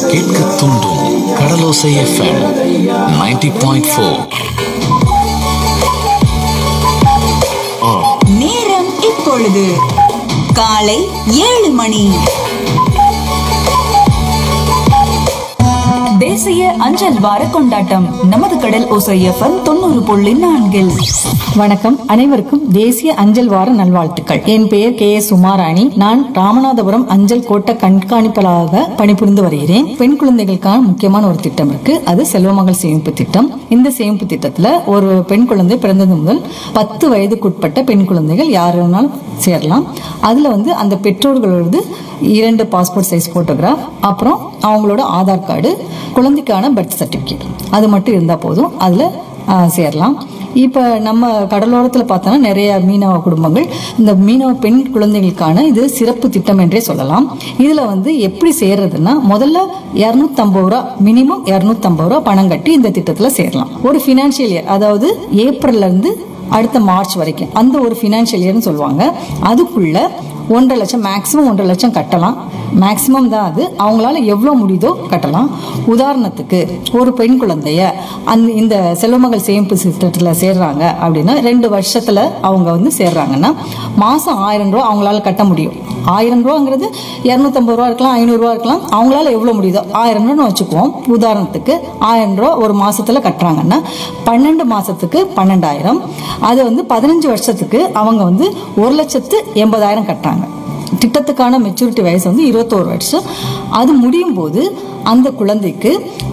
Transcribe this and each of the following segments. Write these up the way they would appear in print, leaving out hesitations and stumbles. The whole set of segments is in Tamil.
கேட்க தூண்டும் கடலோசை எஃப்எம் 90.4. நேரம் இப்பொழுது காலை 7 மணி. தேசிய அஞ்சல் வார கொண்டாட்டம் நமது கடல் ஓசை எஃப்எம் 90.4. வணக்கம். அனைவருக்கும் தேசிய அஞ்சல் வார நல்வாழ்த்துக்கள். என் பெயர் KS உமாராணி. நான் ராமநாதபுரம் அஞ்சல் கோட்ட கண்காணிப்பாளராக பணிபுரிந்து வருகிறேன். பெண் குழந்தைகளுக்கான முக்கியமான ஒரு திட்டம் இருக்கு. அது செல்வமகள் சேமிப்பு திட்டம். இந்த சேமிப்பு திட்டத்துல ஒரு பெண் குழந்தை பிறந்தது முதல் 10 வயதுக்குட்பட்ட பெண் குழந்தைகள் யார் வேணாலும் சேரலாம். அதுல அந்த பெற்றோர்களோட 2 பாஸ்போர்ட் சைஸ் போட்டோகிராஃப், அப்புறம் அவங்களோட ஆதார் கார்டு, குழந்தைக்கான பர்த் சர்டிபிகேட், அது மட்டும் இருந்தா போதும். அதுல சேரலாம். இப்ப நம்ம கடலோரத்துல பார்த்தோம்னா நிறைய மீனவ குடும்பங்கள் இந்த மீனவ பெண் குழந்தைகளுக்கான இது சிறப்பு திட்டம் என்றே சொல்லலாம். இதுல எப்படி சேர்றதுன்னா, முதல்ல 250 ரூபா, மினிமம் 250 ரூபா பணம் கட்டி இந்த திட்டத்துல சேரலாம். ஒரு பினான்சியல் இயர், அதாவது ஏப்ரல்ல இருந்து அடுத்த மார்ச் வரைக்கும் அந்த ஒரு பினான்சியல் இயர்னு சொல்லுவாங்க. அதுக்குள்ள 1.5 லட்சம், மேக்சிமம் 1.5 லட்சம் கட்டலாம். மேக்சிமம் தான் அது. அவங்களால எவ்வளவு முடியுதோ கட்டலாம். உதாரணத்துக்கு ஒரு பெண் குழந்தைய இந்த செல்வமகள் சேமிப்பு திட்டத்துல சேர்றாங்க அப்படின்னா 2 வருஷத்துல அவங்க சேர்றாங்கன்னா மாசம் 1000 ரூபா அவங்களால கட்ட முடியும். 1000 ரூபாங்கிறது 250 ரூபா இருக்கலாம், 500 ரூபா இருக்கலாம். அவங்களால எவ்வளவு முடியுதோ 1000 ரூபான்னு வச்சுக்குவோம். உதாரணத்துக்கு 1000 ரூபா ஒரு மாசத்துல கட்டுறாங்கன்னா 12 மாசத்துக்கு 12,000. அது 15 வருஷத்துக்கு அவங்க 1,80,000 கட்டுறாங்க. திட்டத்துக்கான மெச்சூரிட்டி வயசு 21 வருஷம். அது முடியும் போது அந்த குழந்தைக்கு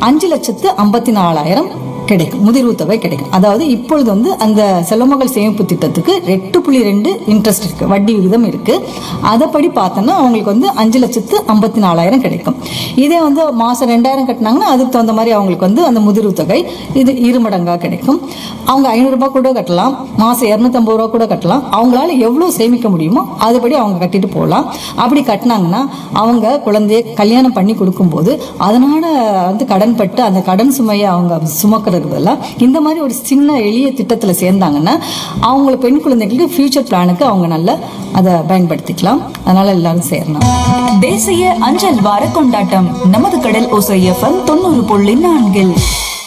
5,54,000 கிடைக்கும், முதிர்வு தொகை கிடைக்கும். அதாவது இப்பொழுது அந்த செல்வமகள் சேமிப்பு திட்டத்துக்கு 8.2 இன்ட்ரெஸ்ட் இருக்கு, வட்டி விகிதம் இருக்கு. அதைப்படி பார்த்தோம்னா அவங்களுக்கு 5,54,000 கிடைக்கும். இதே மாசம் 2,000 கட்டினாங்கன்னா அதுக்கு தகுந்த மாதிரி அவங்களுக்கு அந்த முதிர்வு தொகை இது 2 மடங்கா கிடைக்கும். அவங்க 500 ரூபாய் கூட கட்டலாம், மாசம் 250 ரூபாய் கூட கட்டலாம். அவங்களால எவ்வளவு சேமிக்க முடியுமோ அதுபடி அவங்க கட்டிட்டு போகலாம். அப்படி கட்டினாங்கன்னா அவங்க குழந்தைய கல்யாணம் பண்ணி கொடுக்கும்போது அதனால கடன் பட்டு அந்த கடன் சுமையை அவங்க சுமக்கிற இந்த மாதிரி ஒரு சின்ன எளிய திட்டத்துல சேர்ந்தாங்கன்னா அவங்கள பெண் குழந்தைகளுக்கு ஃபியூச்சர் பிளானுக்கு அவங்க நல்லா அதை பயன்படுத்திக்கலாம். அதனால எல்லாரும் சேரணும். தேசிய அஞ்சல் வார கொண்டாட்டம் நமது கடல் ஓசை எஃப்எம் 90.4.